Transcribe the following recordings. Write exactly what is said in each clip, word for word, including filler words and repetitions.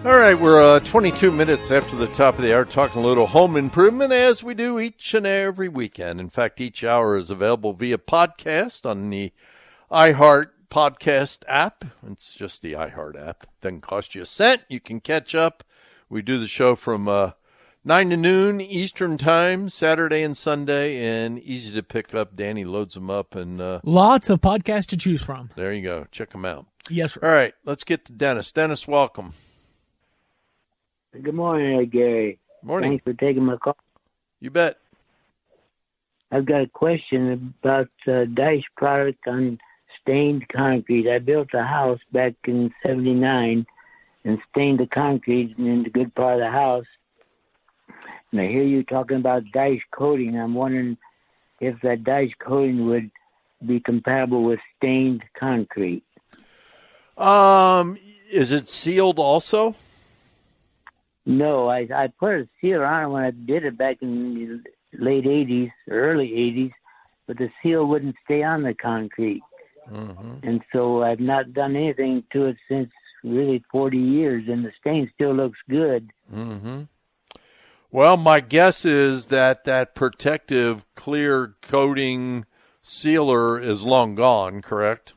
All right, we're uh, twenty-two minutes after the top of the hour, talking a little home improvement as we do each and every weekend. In fact, each hour is available via podcast on the iHeart Podcast app. It's just the iHeart app. Doesn't cost you a cent. You can catch up. We do the show from uh, nine to noon Eastern time, Saturday and Sunday, and easy to pick up. Danny loads them up. and uh, Lots of podcasts to choose from. There you go. Check them out. Yes, sir. All right, let's get to Dennis. Dennis, welcome. Good morning, Gary. Morning. Thanks for taking my call. You bet. I've got a question about uh, Dyche product on stained concrete. I built a house back in seventy-nine and stained the concrete in the good part of the house. And I hear you talking about Dyche coating. I'm wondering if that Dyche coating would be compatible with stained concrete. Um, is it sealed also? No, I I put a seal on it when I did it back in the late eighties, early eighties, but the seal wouldn't stay on the concrete. Mm-hmm. And so I've not done anything to it since really forty years, and the stain still looks good. Mm-hmm. Well, my guess is that that protective clear coating sealer is long gone, correct?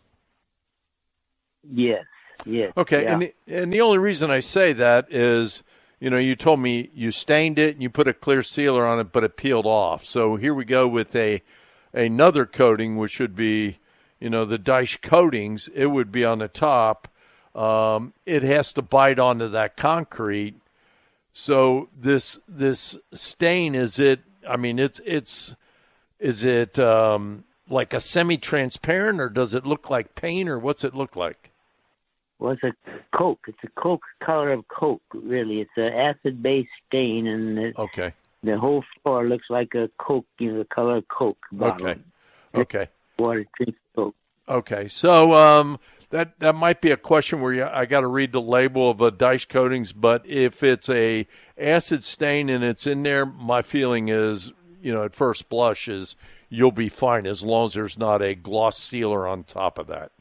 Yes, yes. Okay, yeah. and, the, and the only reason I say that is, you know, you told me you stained it and you put a clear sealer on it, but it peeled off. So here we go with a another coating, which would be, you know, the Dyche coatings. It would be on the top. Um, it has to bite onto that concrete. So this this stain, is it? I mean, it's it's is it um, like a semi-transparent, or does it look like paint, or what's it look like? Well, it's a Coke. It's a Coke color of Coke, really. It's an acid-based stain, and the, okay. the whole floor looks like a Coke, you know, the color of Coke bottle. Okay. Okay. Water drinks Coke. Okay. So um, that that might be a question where you, I got to read the label of a Dyche coatings, but if it's a acid stain and it's in there, my feeling is, you know, at first blush is you'll be fine as long as there's not a gloss sealer on top of that.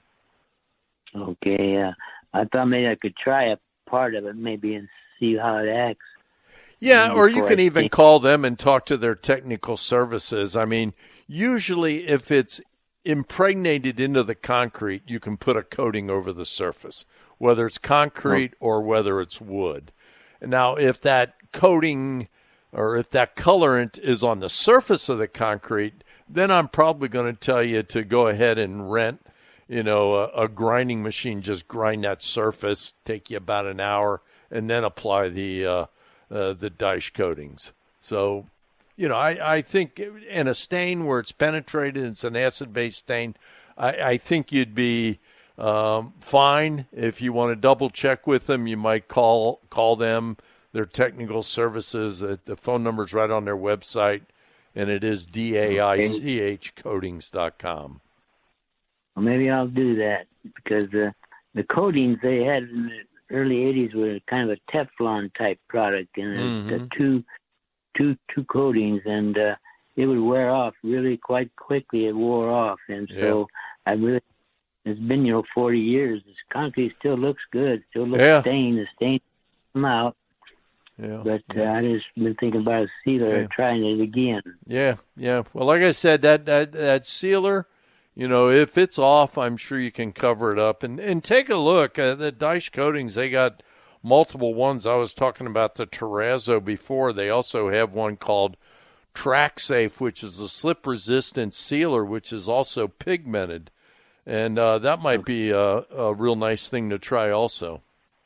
Okay, uh, I thought maybe I could try a part of it maybe and see how it acts. Yeah, or you can I even think. call them and talk to their technical services. I mean, usually if it's impregnated into the concrete, you can put a coating over the surface, whether it's concrete oh. or whether it's wood. Now, if that coating or if that colorant is on the surface of the concrete, then I'm probably going to tell you to go ahead and rent you know, a, a grinding machine, just grind that surface, take you about an hour, and then apply the uh, uh, the Dyche coatings. So, you know, I, I think in a stain where it's penetrated, it's an acid-based stain, I, I think you'd be um, fine. If you want to double-check with them, you might call call them, their technical services. The, the phone number's right on their website, and it is D A I C H coatings dot com. Well, maybe I'll do that because uh, the coatings they had in the early eighties were kind of a Teflon type product, and mm-hmm. the two, two, two coatings, and uh, it would wear off really quite quickly. It wore off, and so yeah. I really it's been you know forty years. This concrete still looks good, still looks yeah. stained. The stain come out. Yeah, but uh, yeah. I just been thinking about a sealer, yeah. trying it again. Yeah, yeah. Well, like I said, that that that sealer. You know, if it's off, I'm sure you can cover it up. And and take a look at the Dyche coatings. They got multiple ones. I was talking about the Terrazzo before. They also have one called TrackSafe, which is a slip-resistant sealer, which is also pigmented. And uh, that might be a, a real nice thing to try also.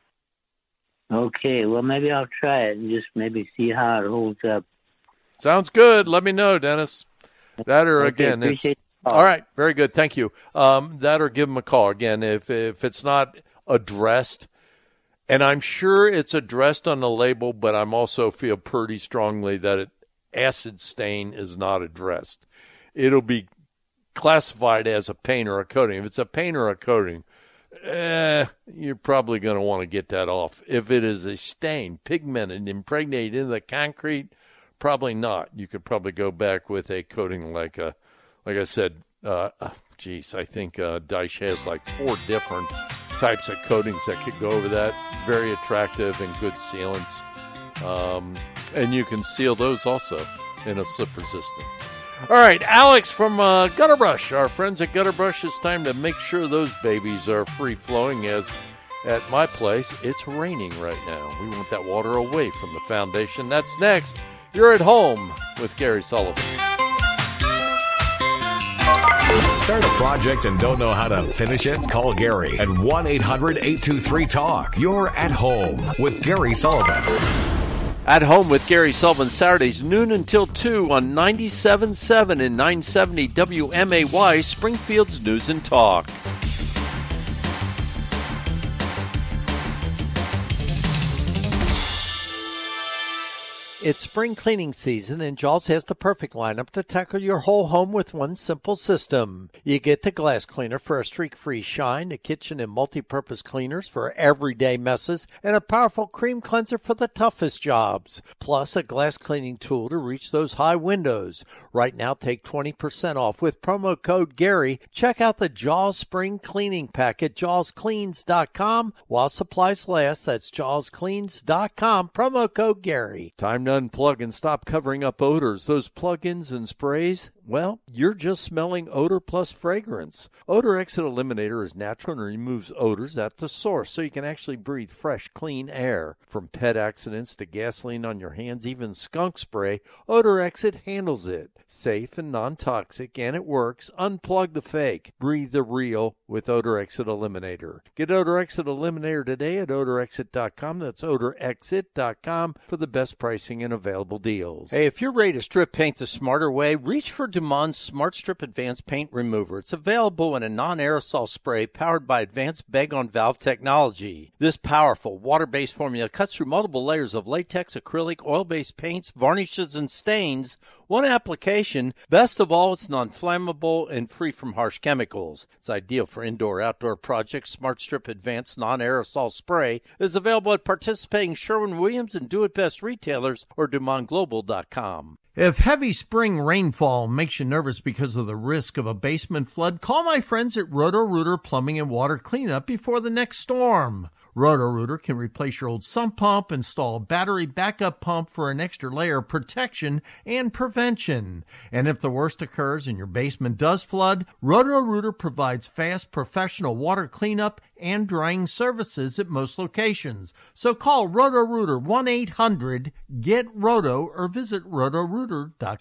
Okay, well, maybe I'll try it and just maybe see how it holds up. Sounds good. Let me know, Dennis. That or, okay, again, it's... it. All right, very good. Thank you. Um, that or give them a call. Again, if if it's not addressed, and I'm sure it's addressed on the label, but I'm also feel pretty strongly that it, acid stain is not addressed. It'll be classified as a paint or a coating. If it's a paint or a coating, eh, you're probably going to want to get that off. If it is a stain, pigmented, impregnated in the concrete, probably not. You could probably go back with a coating like a Like I said, uh, geez, I think uh, Dyche has like four different types of coatings that could go over that. Very attractive and good sealants. Um, and you can seal those also in a slip resistant. All right, Alex from uh, Gutter Brush, our friends at Gutter Brush, it's time to make sure those babies are free-flowing, as at my place, it's raining right now. We want that water away from the foundation. That's next. You're at home with Gary Sullivan. Start a project and don't know how to finish it? Call Gary at one eight hundred eight two three talk. You're at home with Gary Sullivan. At Home with Gary Sullivan, Saturdays, noon until two on ninety-seven point seven and nine seventy W M A Y, Springfield's News and Talk. It's spring cleaning season, and Jaws has the perfect lineup to tackle your whole home with one simple system. You get the glass cleaner for a streak-free shine, the kitchen and multi-purpose cleaners for everyday messes, and a powerful cream cleanser for the toughest jobs. Plus, a glass cleaning tool to reach those high windows. Right now, take twenty percent off with promo code Gary. Check out the Jaws Spring Cleaning Pack at jaws cleans dot com. While supplies last, that's jaws cleans dot com. Promo code Gary. Time to unplug and stop covering up odors. Those plug-ins and sprays, well, you're just smelling odor plus fragrance. Odor Exit Eliminator is natural and removes odors at the source, so you can actually breathe fresh, clean air. From pet accidents to gasoline on your hands, even skunk spray, Odor Exit handles it. Safe and non-toxic, and it works. Unplug the fake. Breathe the real with Odor Exit Eliminator. Get Odor Exit Eliminator today at odor exit dot com. That's odor exit dot com for the best pricing and available deals. Hey, if you're ready to strip paint the smarter way, reach for Dumond's Smart Strip Advanced Paint Remover. It's available in a non-aerosol spray powered by advanced bag-on-valve technology. This powerful water-based formula cuts through multiple layers of latex, acrylic, oil-based paints, varnishes, and stains. One application. Best of all, it's non-flammable and free from harsh chemicals. It's ideal for indoor-outdoor projects. Smart Strip Advanced Non-Aerosol Spray is available at participating Sherwin-Williams and Do It Best retailers or Dumont Global dot com. If heavy spring rainfall makes you nervous because of the risk of a basement flood, call my friends at Roto-Rooter Plumbing and Water Cleanup before the next storm. Roto-Rooter can replace your old sump pump, install a battery backup pump for an extra layer of protection and prevention. And if the worst occurs and your basement does flood, Roto-Rooter provides fast professional water cleanup and drying services at most locations. So call Roto-Rooter one eight hundred get roto or visit roto rooter dot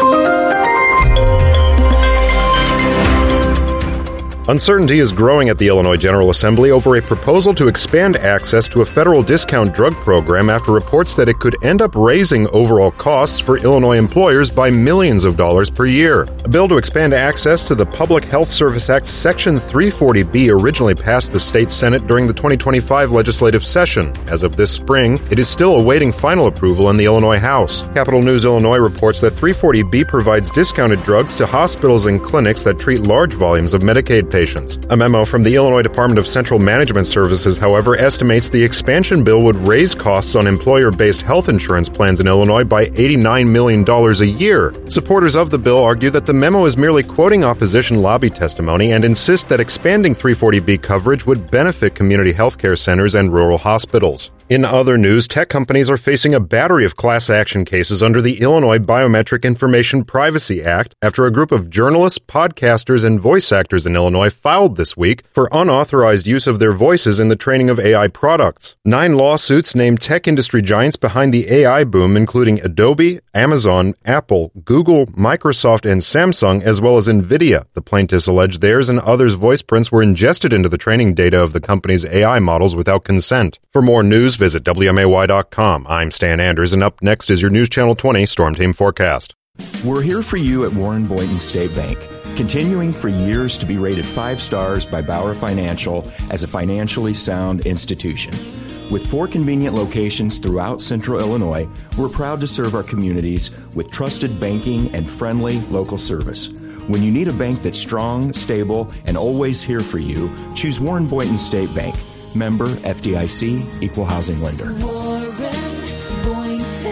com. Uncertainty is growing at the Illinois General Assembly over a proposal to expand access to a federal discount drug program after reports that it could end up raising overall costs for Illinois employers by millions of dollars per year. A bill to expand access to the Public Health Service Act's Section three forty B originally passed the state Senate during the twenty twenty-five legislative session. As of this spring, it is still awaiting final approval in the Illinois House. Capital News Illinois reports that three forty B provides discounted drugs to hospitals and clinics that treat large volumes of Medicaid patients. A memo from the Illinois Department of Central Management Services, however, estimates the expansion bill would raise costs on employer-based health insurance plans in Illinois by eighty-nine million dollars a year. Supporters of the bill argue that the memo is merely quoting opposition lobby testimony and insist that expanding three forty B coverage would benefit community health care centers and rural hospitals. In other news, tech companies are facing a battery of class action cases under the Illinois Biometric Information Privacy Act after a group of journalists, podcasters, and voice actors in Illinois filed this week for unauthorized use of their voices in the training of A I products. Nine lawsuits name tech industry giants behind the A I boom, including Adobe, Amazon, Apple, Google, Microsoft, and Samsung, as well as NVIDIA. The plaintiffs allege theirs and others' voice prints were ingested into the training data of the company's A I models without consent. For more news, visit W M A Y dot com. I'm Stan Anders, and up next is your News Channel twenty Storm Team Forecast. We're here for you at Warren Boynton State Bank, continuing for years to be rated five stars by Bauer Financial as a financially sound institution. With four convenient locations throughout Central Illinois, we're proud to serve our communities with trusted banking and friendly local service. When you need a bank that's strong, stable, and always here for you, choose Warren Boynton State Bank. Member F D I C, Equal Housing Lender. Warren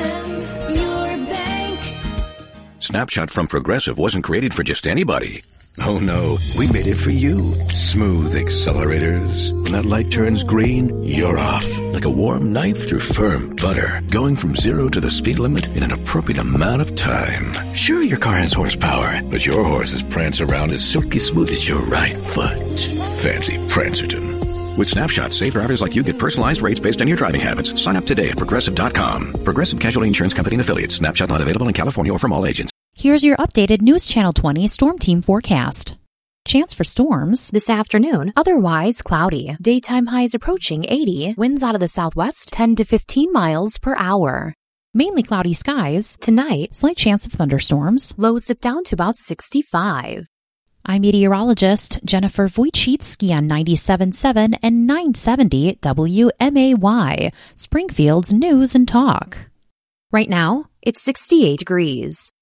Boynton, your bank. Snapshot from Progressive wasn't created for just anybody. Oh no, we made it for you. Smooth accelerators. When that light turns green, you're off. Like a warm knife through firm butter. Going from zero to the speed limit in an appropriate amount of time. Sure, your car has horsepower, but your horses prance around as silky smooth as your right foot. Fancy Prancerton. With Snapshot, safe drivers like you get personalized rates based on your driving habits. Sign up today at Progressive dot com. Progressive Casualty Insurance Company and Affiliates. Snapshot not available in California or from all agents. Here's your updated News Channel twenty Storm Team forecast. Chance for storms this afternoon, otherwise cloudy. Daytime highs approaching eighty, winds out of the southwest ten to fifteen miles per hour. Mainly cloudy skies. Tonight, slight chance of thunderstorms. Lows dip down to about sixty-five. I'm meteorologist Jennifer Wojcicki on ninety-seven point seven and nine seventy W M A Y, Springfield's News and Talk. Right now, it's sixty-eight degrees.